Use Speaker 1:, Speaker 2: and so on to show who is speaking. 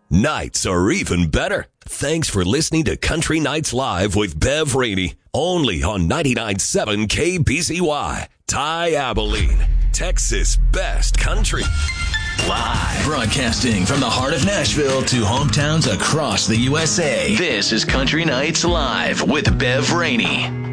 Speaker 1: Nights are even better. Thanks for listening to Country Nights Live with Bev Rainey. Only on 99.7 KBCY. Ty Abilene, Texas' best country.
Speaker 2: Live. Broadcasting from the heart of Nashville to hometowns across the USA. This is Country Nights Live with Bev Rainey.